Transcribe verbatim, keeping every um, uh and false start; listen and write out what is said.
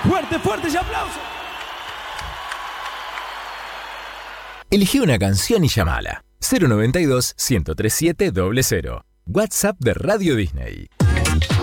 Fuerte, fuerte y aplauso. Elegí una canción y llamala. cero noventa y dos, ciento treinta y siete, cero cero. WhatsApp de Radio Disney.